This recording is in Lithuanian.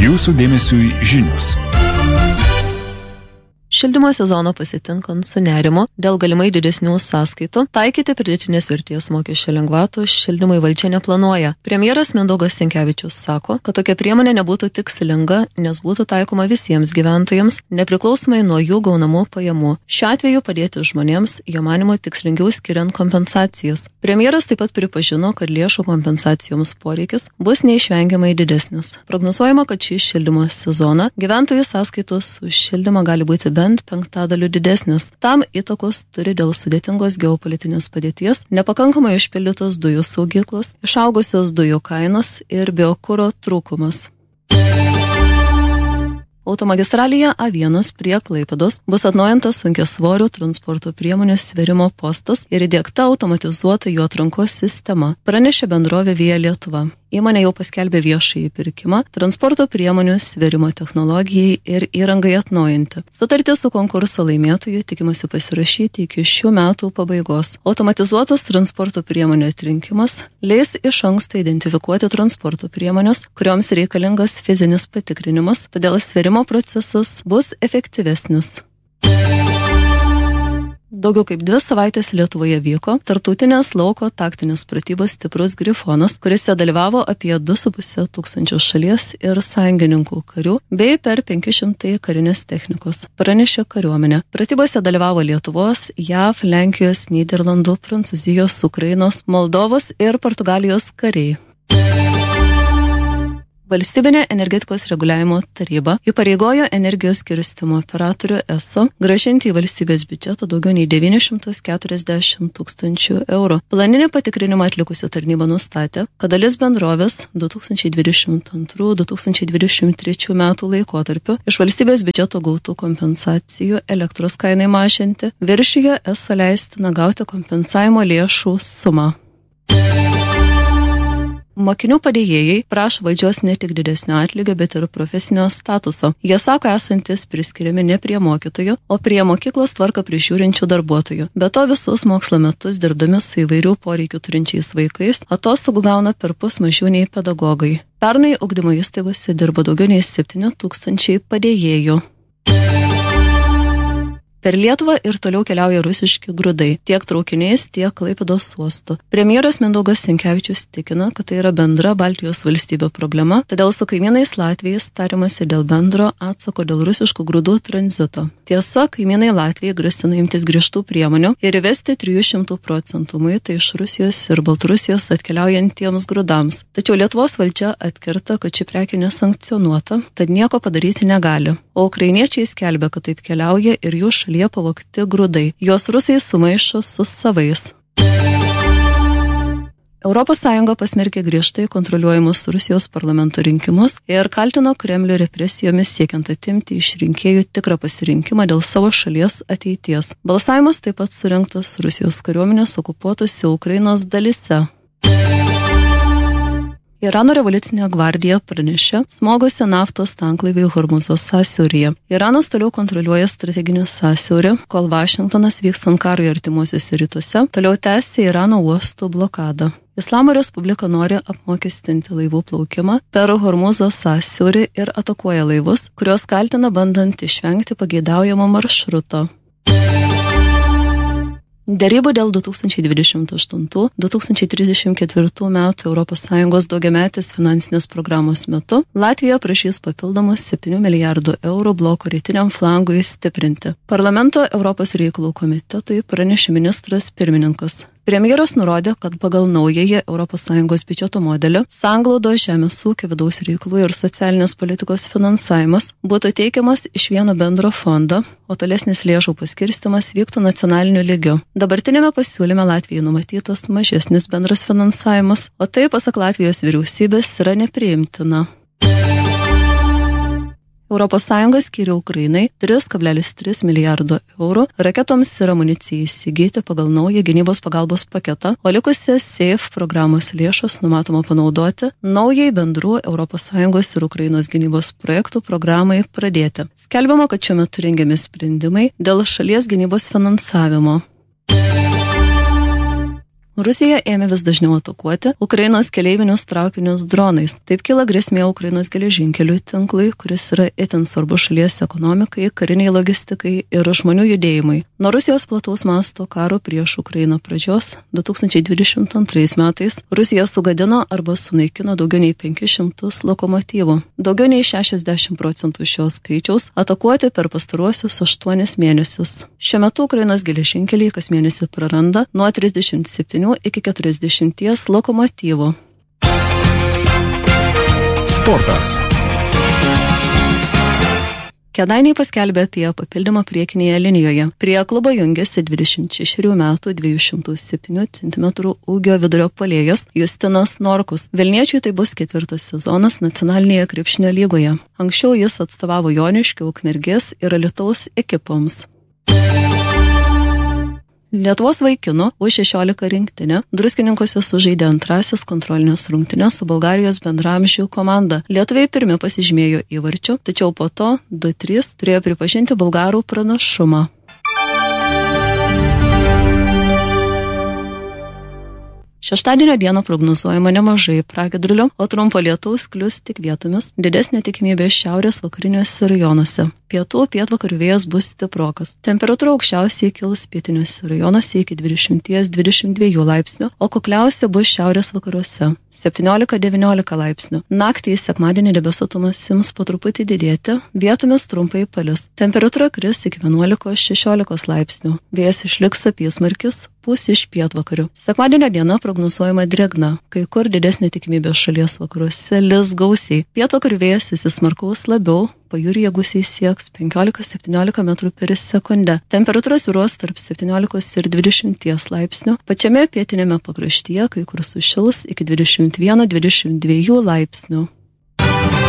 Jūsų dėmesiui žinios. Šildymo sezono pasitinkant su nerimu dėl galimai didesnių sąskaitų, taikyti pridėtinės vertės mokesčio lengvatų šildymui valdžia neplanuoja. Premjeras Mindaugas Sinkevičius sako, kad tokia priemonė nebūtų tikslinga, nes būtų taikoma visiems gyventojams, nepriklausomai nuo jų gaunamų pajamų. Šiuo atveju padėti žmonėms, jo manymu, tikslingiau skiriant kompensacijas. Premjeras taip pat pripažino, kad lėšų kompensacijoms poreikis bus neišvengiamai didesnis. Prognozuojama, kad šį šildymo sezoną gyventojų sąskaitos už šildymą gali būti bent 5% didesnis. Tam įtakos turi dėl sudėtingos geopolitinės padėties, nepakankamai užpildytos dujų saugyklos, išaugusios dujų kainos ir biokuro trūkumas. Automagistralėje A1 prie Klaipėdos bus atnaujintas sunkiasvorių transporto priemonių svėrimo postas ir įdiegta automatizuota jų atrankos sistema, pranešė bendrovė Via Lietuva. Įmonė jau paskelbė viešąjį pirkimą transporto priemonių svėrimo technologijai ir įrangai atnaujinti. Sutartį su konkurso laimėtoju tikimasi pasirašyti iki šių metų pabaigos. Automatizuotas transporto priemonių atrinkimas leis iš anksto identifikuoti transporto priemonės, kurioms reikalingas fizinis patikrinimas, todėl svėrimo procesas bus efektyvesnis. Daugiau kaip 2 savaitės Lietuvoje vyko tarptautinės lauko taktinės pratybos Stiprus Grifonas, kuriuose dalyvavo apie 2,5 tūkstančių šalies ir sąjungininkų karių bei per 500 karinės technikos, pranešė kariuomenė. Pratybose dalyvavo Lietuvos, JAV, Lenkijos, Nyderlandų, Prancūzijos, Ukrainos, Moldovos ir Portugalijos kariai. Valstybinė energetikos reguliavimo taryba įpareigojo energijos skirstymo operatorių ESO grąžinti į valstybės biudžetą daugiau nei 940 tūkstančių eurų. Planinį patikrinimą atlikusi tarnyba nustatė, kad dalis bendrovės 2022-2023 metų laikotarpiu iš valstybės biudžeto gautų kompensacijų elektros kainai mažinti viršijo ESO leistiną gauti kompensavimo lėšų sumą. Mokinių padėjėjai prašo valdžios ne tik didesnio atlygio, bet ir profesinio statuso. Jie sako esantis priskiriami ne prie mokytojų, o prie mokyklos tvarką prižiūrinčių darbuotojų. Be to visus mokslo metus dirbdami su įvairių poreikių turinčiais vaikais, atostogų gauna perpus mažiau nei pedagogai. Pernai ugdymo įstaigose dirbo daugiau nei 7 tūkstančiai padėjėjų. Per Lietuvą ir toliau keliauja rusiški grūdai, tiek traukiniais, tiek Klaipėdos uostu. Premjeras Mindaugas Sinkevičius tikina, kad tai yra bendra Baltijos valstybių problema, todėl su kaimynais Latvijais tariamasi dėl bendro atsako dėl rusiškų grūdų tranzito. Tiesa, kaimynai Latvijai grasina imtis griežtų priemonių ir įvesti 300% muitą iš Rusijos ir Baltarusijos atkeliaujantiems grūdams. Tačiau Lietuvos valdžia atkirta, kad ši prekė nesankcionuota, tad nieko padaryti negali. O ukrainiečiai skelbia, kad taip keliauja ir jų šalyje pavogti grūdai. Juos rusai sumaišo su savais. Europos Sąjunga pasmerkė griežtai kontroliuojamus Rusijos parlamento rinkimus ir kaltino Kremlių represijomis siekiant atimti iš rinkėjų tikrą pasirinkimą dėl savo šalies ateities. Balsavimas taip pat surengtas Rusijos kariuomenės okupuotose Ukrainos dalyse. Irano revoliucinė gvardija pranešė smogusią naftos tanklaivį Hormuzo sąsiauryje. Iranas toliau kontroliuoja strateginį sąsiaurį, kol Vašingtonas vykstant karui artimuosiuose rytuose, toliau tęsia Irano uostų blokadą. Islamo Respublika nori apmokestinti laivų plaukimą per Hormuzo sąsiaurį ir atakuoja laivus, kuriuos kaltina bandant išvengti pageidaujamo maršruto. Derybų dėl 2028-2034 metų ES daugiametės finansinės programos metu Latvija prašys papildomus 7 milijardų eurų bloko rytiniam flangui stiprinti. Parlamento Europos reikalų komitetui pranešė ministras pirmininkas. Premjeras nurodė, kad pagal naująjį ES biudžeto modelį sanglaudos žemės ūkio vidaus reikalų ir socialinės politikos finansavimas būtų teikiamas iš vieno bendro fondo, o tolesnis lėšų paskirstymas vyktų nacionaliniu lygiu. Dabartinėme pasiūlyme Latvijai numatytas mažesnis bendras finansavimas, o tai pasak Latvijos vyriausybės yra nepriimtina. ES skiria Ukrainai 3,3 milijardo eurų raketoms ir amunicijai įsigyti pagal naują gynybos pagalbos paketą, o likusias SAFE programos lėšos numatoma panaudoti naujai bendrų ES ir Ukrainos gynybos projektų programai pradėti. Skelbiama, kad šiuo metu rengiami sprendimai dėl šalies gynybos finansavimo. Rusija ėmė vis dažniau atakuoti Ukrainos keleivinius traukinius dronais. Taip kyla grėsmė Ukrainos geležinkelių tinklui, kuris yra itin svarbus šalies ekonomikai, kariniai logistikai ir žmonių judėjimui. Nuo Rusijos plataus masto karo prieš Ukrainą pradžios 2022 metais Rusija sugadino arba sunaikino daugiau nei 500 lokomotyvų. Daugiau nei 60% šios skaičiaus atakuoti per pastaruosius 8 mėnesius. Šiuo metu Ukrainos geležinkeliai kas mėnesį praranda nuo 37 iki 40 lokomotyvų. Sportas. Kėdainiai paskelbė apie papildymą priekinėje linijoje. Prie klubo jungiasi 26 metų 207 cm ūgio vidurio puolėjas Justinas Norkus. Vilniečiui tai bus 4. sezonas nacionalinėje krepšinio lygoje. Anksčiau jis atstovavo Joniškio, Ukmergės ir Alytaus ekipoms. Lietuvos vaikinų U16 rinktinė Druskininkuose sužaidė antrasis kontrolinės rungtynes su Bulgarijos bendramžių komanda. Lietuviai pirmi pasižymėjo įvarčiu, tačiau po to 2-3 turėjo pripažinti bulgarų pranašumą. Šeštadienio dieną prognozuojama nemažai pragiedrulių, o trumpo lietaus klius tik vietomis, didesnė tikimybė šiaurės vakariniuose rajonuose. Pietvakarių vėjas bus stiprokas. Temperatūra aukščiausiai kils pietiniuose rajonuose iki 20-22 laipsnių, o kukliausia bus šiaurės vakaruose 17-19 laipsnių. Naktį į sekmadienį debesuotumas ims po truputį didėti, vietomis trumpai palis. Temperatūra kris iki 11-16 laipsnių. Vėjas išliks apysmarkis, pūs iš pietvakarių. Sekmadienio diena prognozuojama drėgna, kai kur didesnė tikimybė šalies vakaruose lis gausiai. Pietvakarių vėjas įsismarkaus labiau, pajūryje gūsiai sieks 15-17 metrų per sekundę. Temperatūra svyruos tarp 17 ir 20 laipsnių. Pačiame pietinėme pakraštyje kai kur sušils iki 21-22 laipsnių.